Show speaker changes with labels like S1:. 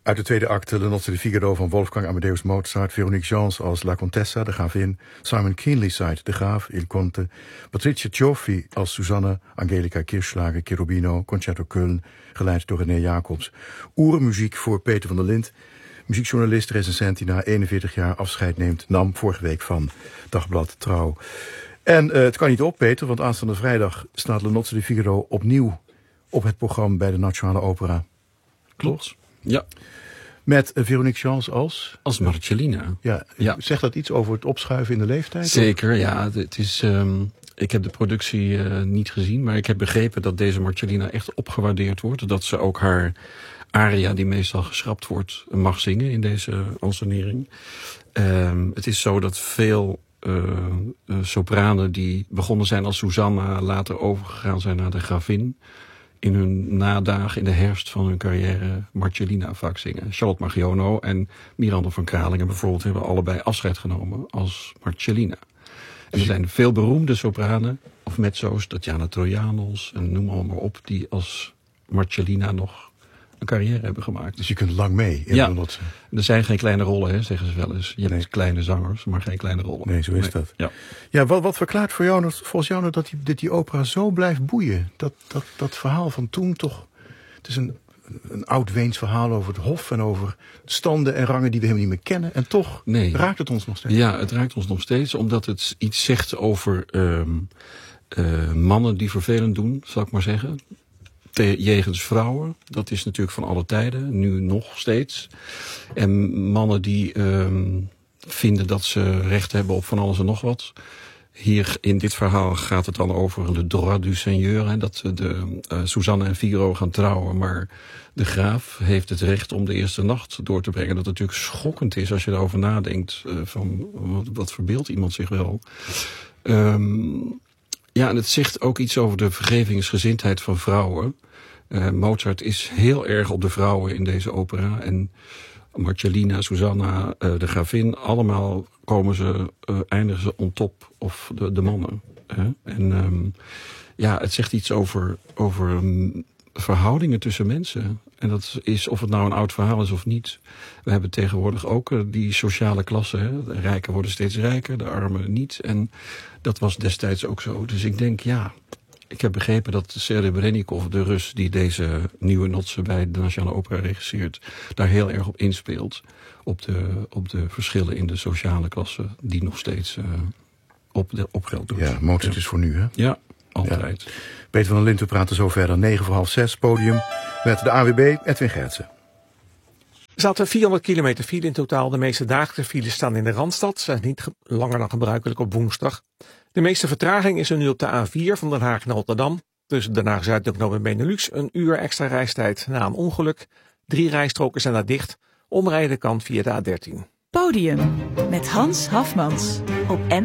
S1: Uit de tweede acte Le Nozze di Figaro van Wolfgang Amadeus Mozart. Veronique Jans als La Contessa, de gravin. Simon Keenlyside, de graaf, Il Conte. Patricia Cioffi als Susanne. Angelica Kirchschlager, Cherubino. Concerto Köln, geleid door René Jacobs. Oerenmuziek voor Peter van der Lint. Muziekjournalist, recensent die na 41 jaar afscheid neemt. Nam vorige week van Dagblad Trouw. En het kan niet op, Peter, want aanstaande vrijdag staat Le Nozze di Figaro opnieuw op het programma bij de Nationale Opera.
S2: Klopt. Ja.
S1: Met Veronique Jans als
S2: Marcellina.
S1: Ja. Zegt dat iets over het opschuiven in de leeftijd?
S2: Zeker, of? Ja. Het is, ik heb de productie niet gezien, maar ik heb begrepen dat deze Marcellina echt opgewaardeerd wordt. Dat ze ook haar aria, die meestal geschrapt wordt, mag zingen in deze ansenering. Het is zo dat veel sopranen die begonnen zijn als Susanna, later overgegaan zijn naar de gravin, in hun nadagen, in de herfst van hun carrière, Marcellina vaak zingen. Charlotte Magiono en Miranda van Kralingen bijvoorbeeld hebben allebei afscheid genomen als Marcellina. En er zijn veel beroemde sopranen, of mezzo's, Tatjana Trojanos en noem maar op, die als Marcellina nog een carrière hebben gemaakt.
S1: Dus je kunt lang mee in
S2: ja,
S1: de Nozze.
S2: Er zijn geen kleine rollen, hè, zeggen ze wel eens. Je hebt kleine zangers, maar geen kleine rollen.
S1: Nee, zo is dat. Ja, wat verklaart voor jou, volgens jou dat die opera zo blijft boeien? Dat verhaal van toen toch. Het is een oud Weens verhaal over het hof en over standen en rangen die we helemaal niet meer kennen. En toch raakt het ons nog steeds.
S2: Ja, het raakt ons nog steeds, omdat het iets zegt over mannen die vervelend doen, zal ik maar zeggen. Jegens vrouwen, dat is natuurlijk van alle tijden, nu nog steeds. En mannen die vinden dat ze recht hebben op van alles en nog wat. Hier in dit verhaal gaat het dan over le droit du seigneur. Hè, dat Susanne en Figaro gaan trouwen, maar de graaf heeft het recht om de eerste nacht door te brengen. Dat natuurlijk schokkend is als je erover nadenkt. Van wat verbeeldt iemand zich wel? Ja, en het zegt ook iets over de vergevingsgezindheid van vrouwen. Mozart is heel erg op de vrouwen in deze opera. En Marcellina, Susanna, de gravin, allemaal eindigen ze on top of de mannen. En het zegt iets over verhoudingen tussen mensen. En dat is, of het nou een oud verhaal is of niet. We hebben tegenwoordig ook die sociale klasse. Hè? De rijken worden steeds rijker, de armen niet. En dat was destijds ook zo. Dus ik denk, ik heb begrepen dat Serebrennikov, de Rus die deze nieuwe Nozze bij de Nationale Opera regisseert, daar heel erg op inspeelt. Op de verschillen in de sociale klasse die nog steeds op geld doet.
S1: Ja, Mozart is voor nu, hè?
S2: Ja, altijd. Ja.
S1: Peter van der Lint, we praten zo verder. 5:45, podium met de AWB, Edwin Gertsen.
S3: Er zaten 400 kilometer file in totaal. De meeste dagelijkse files staan in de Randstad. Zijn niet langer dan gebruikelijk op woensdag. De meeste vertraging is er nu op de A4 van Den Haag naar Rotterdam. Tussen Den Haag-Zuid en Knoop en Benelux. Een uur extra reistijd na een ongeluk. 3 rijstroken zijn daar dicht. Omrijden kan via de A13.
S4: Podium met Hans Hafmans op